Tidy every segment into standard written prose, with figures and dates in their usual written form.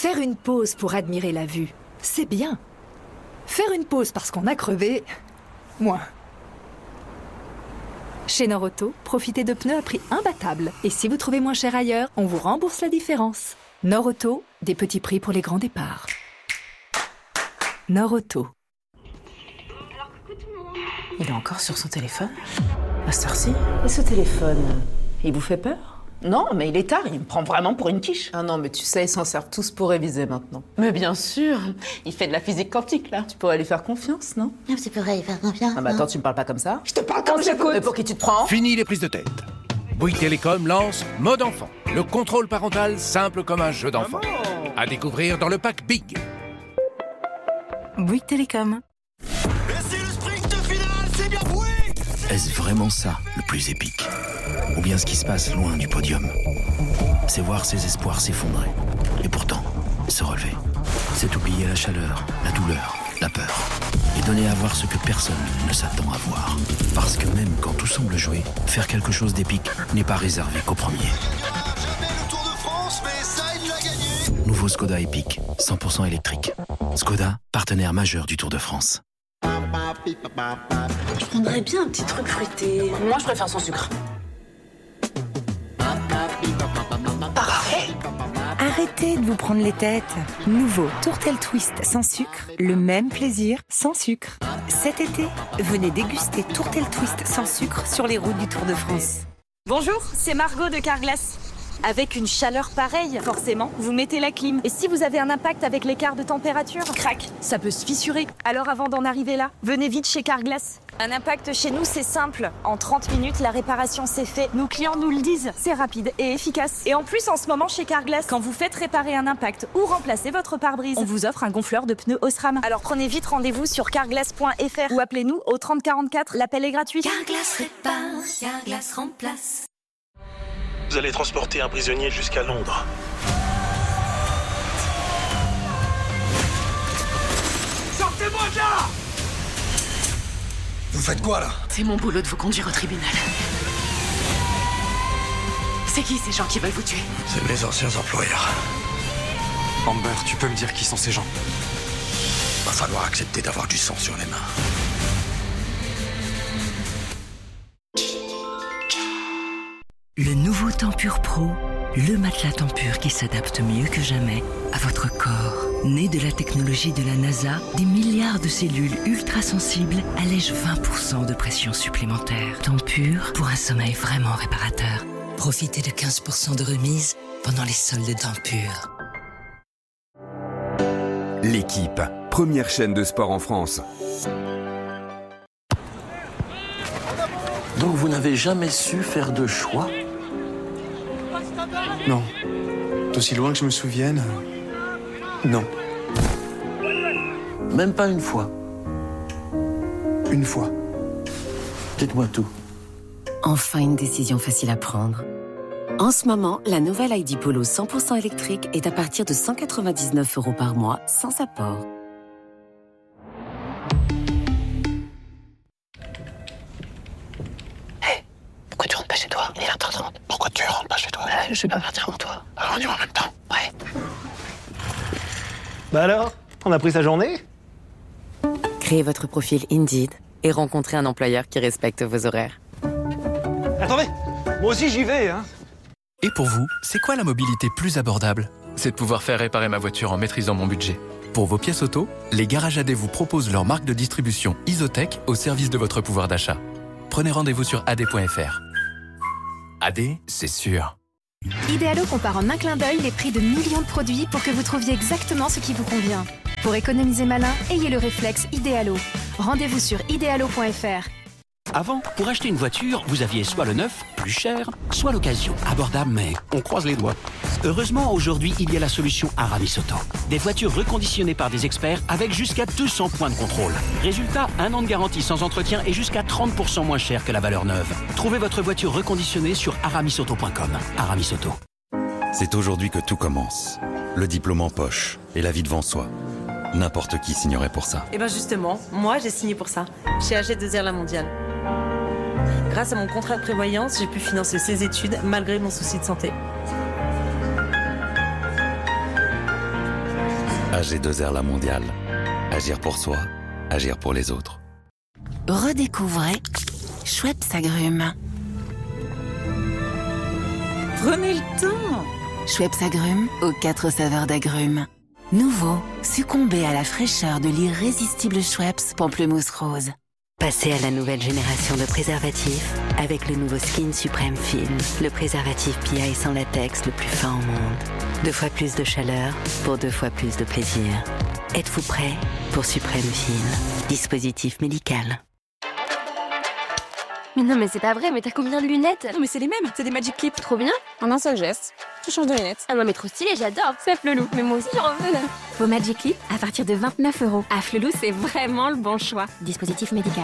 Faire une pause pour admirer la vue, c'est bien. Faire une pause parce qu'on a crevé, moins. Chez Norauto, profitez de pneus à prix imbattable. Et si vous trouvez moins cher ailleurs, on vous rembourse la différence. Norauto, des petits prix pour les grands départs. Norauto. Il est encore sur son téléphone? À cette heure-ci? Et ce téléphone, il vous fait peur? Non, mais il est tard, il me prend vraiment pour une quiche. Ah non, mais tu sais, ils s'en servent tous pour réviser maintenant. Mais bien sûr, il fait de la physique quantique, là. Tu pourrais lui faire confiance, non? Tu pourrais y faire confiance. Ah bah attends, tu me parles pas comme ça? Je te parle comme j'écoute. Mais pour qui tu te prends? Fini les prises de tête. Bouygues Télécom lance Mode Enfant, le contrôle parental simple comme un jeu d'enfant. À découvrir dans le pack Big. Bouygues Télécom. Et c'est le sprint final, c'est bien joué. Est-ce vraiment ça, le plus épique? Ou bien ce qui se passe loin du podium? C'est voir ses espoirs s'effondrer. Et pourtant, se relever. C'est oublier la chaleur, la douleur, la peur. Et donner à voir ce que personne ne s'attend à voir. Parce que même quand tout semble jouer, faire quelque chose d'épique n'est pas réservé qu'aux premiers. Jamais le Tour de France, mais ça, il l'a gagné. Nouveau Skoda Epic, 100% électrique. Skoda, partenaire majeur du Tour de France. Je prendrais bien un petit truc fruité. Moi, je préfère sans sucre. Arrêtez de vous prendre les têtes. Nouveau Tourtel Twist sans sucre, le même plaisir sans sucre. Cet été, venez déguster Tourtel Twist sans sucre sur les routes du Tour de France. Bonjour, c'est Margot de Carglass. Avec une chaleur pareille, forcément, vous mettez la clim. Et si vous avez un impact avec l'écart de température, crac, ça peut se fissurer. Alors avant d'en arriver là, venez vite chez Carglass. Un impact chez nous, c'est simple. En 30 minutes, la réparation s'est faite. Nos clients nous le disent. C'est rapide et efficace. Et en plus, en ce moment, chez Carglass, quand vous faites réparer un impact ou remplacer votre pare-brise, on vous offre un gonfleur de pneus Osram. Alors prenez vite rendez-vous sur carglass.fr ou appelez-nous au 30 44. L'appel est gratuit. Carglass répare, Carglass remplace. Vous allez transporter un prisonnier jusqu'à Londres. Sortez-moi de là. Vous faites quoi, là? C'est mon boulot de vous conduire au tribunal. C'est qui ces gens qui veulent vous tuer? C'est mes anciens employeurs. Amber, tu peux me dire qui sont ces gens? Va falloir accepter d'avoir du sang sur les mains. Le nouveau Tempur Pro, le matelas Tempur qui s'adapte mieux que jamais à votre corps. Né de la technologie de la NASA, des milliards de cellules ultrasensibles allègent 20% de pression supplémentaire. Tempur pour un sommeil vraiment réparateur. Profitez de 15% de remise pendant les soldes Tempur. L'équipe, première chaîne de sport en France. Donc vous n'avez jamais su faire de choix? Non. D'aussi loin que je me souvienne, non. Même pas une fois? Une fois. Dites-moi tout. Enfin une décision facile à prendre. En ce moment, la nouvelle ID Polo 100% électrique est à partir de 199 € par mois, sans apport. Pourquoi tu rentres pas chez toi? Il est 20h30. Pourquoi tu rentres pas chez toi? Je vais pas partir avant toi. Alors on y va en même temps. Ouais. Bah alors, on a pris sa journée? Créez votre profil Indeed et rencontrez un employeur qui respecte vos horaires. Attendez, moi aussi j'y vais, hein. Et pour vous, c'est quoi la mobilité plus abordable? C'est de pouvoir faire réparer ma voiture en maîtrisant mon budget. Pour vos pièces auto, les garages AD vous proposent leur marque de distribution Isotech au service de votre pouvoir d'achat. Prenez rendez-vous sur ad.fr. AD, c'est sûr. Idealo compare en un clin d'œil les prix de millions de produits pour que vous trouviez exactement ce qui vous convient. Pour économiser malin, ayez le réflexe Idealo. Rendez-vous sur idealo.fr. Avant, pour acheter une voiture, vous aviez soit le neuf, plus cher, soit l'occasion, abordable, mais on croise les doigts. Heureusement, aujourd'hui, il y a la solution Aramis Auto. Des voitures reconditionnées par des experts avec jusqu'à 200 points de contrôle. Résultat, 1 an de garantie sans entretien et jusqu'à 30% moins cher que la valeur neuve. Trouvez votre voiture reconditionnée sur aramisauto.com. Aramis Auto. C'est aujourd'hui que tout commence. Le diplôme en poche et la vie devant soi. N'importe qui signerait pour ça. Et ben justement, moi j'ai signé pour ça, chez AG2R La Mondiale. Grâce à mon contrat de prévoyance, j'ai pu financer ses études malgré mon souci de santé. AG2R La Mondiale. Agir pour soi, agir pour les autres. Redécouvrez Schweppes Agrumes. Prenez le temps. Schweppes Agrumes aux 4 saveurs d'agrumes. Nouveau, succombez à la fraîcheur de l'irrésistible Schweppes Pamplemousse Rose. Passez à la nouvelle génération de préservatifs avec le nouveau Skin Supreme Film, le préservatif PI sans latex le plus fin au monde. 2 fois plus de chaleur pour 2 fois plus de plaisir. Êtes-vous prêt pour Supreme Film, dispositif médical? Mais non, mais c'est pas vrai, mais t'as combien de lunettes? Non, mais c'est les mêmes, c'est des Magic Clip. Trop bien. En un seul geste, tu changes de lunettes. Ah non, mais trop stylé, j'adore. C'est Flelou, mais moi aussi j'en veux là. Vos Magic Clip à partir de 29 €. À Flelou, c'est vraiment le bon choix. Dispositif médical.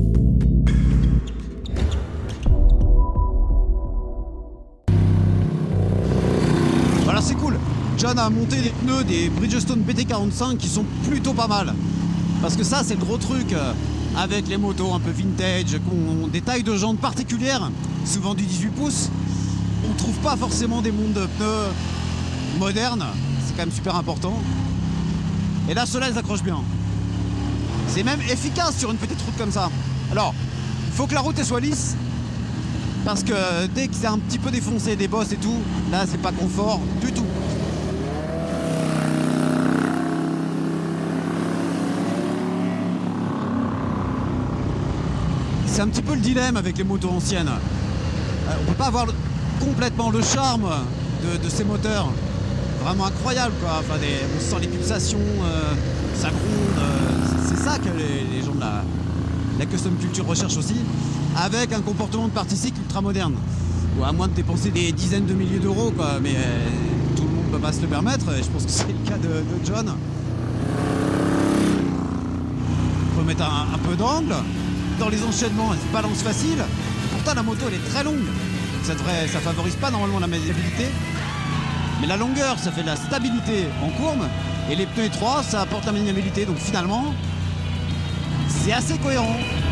Voilà, c'est cool. John a monté des pneus, des Bridgestone BT45 qui sont plutôt pas mal. Parce que ça, c'est le gros truc. Avec les motos un peu vintage, qui ont des tailles de jantes particulières, souvent du 18 pouces, on trouve pas forcément des mondes de pneus modernes, c'est quand même super important. Et là, ceux-là, ils accrochent bien. C'est même efficace sur une petite route comme ça. Alors, il faut que la route elle soit lisse, parce que dès que c'est un petit peu défoncé, des bosses et tout, là, c'est pas confort du tout. C'est un petit peu le dilemme avec les motos anciennes. On peut pas avoir complètement le charme de ces moteurs. Vraiment incroyable quoi. Enfin, on sent les pulsations, ça gronde. C'est ça que les gens de la custom culture recherchent aussi. Avec un comportement de partie cycle ultra moderne. Ou à moins de dépenser des dizaines de milliers d'euros quoi. Mais tout le monde peut pas se le permettre. Et je pense que c'est le cas de John. On peut mettre un peu d'angle. Dans les enchaînements, elle se balance facile. Pourtant, la moto, elle est très longue. Ça favorise pas normalement la maniabilité. Mais la longueur, ça fait de la stabilité en courbe. Et les pneus étroits, ça apporte la maniabilité. Donc finalement, c'est assez cohérent.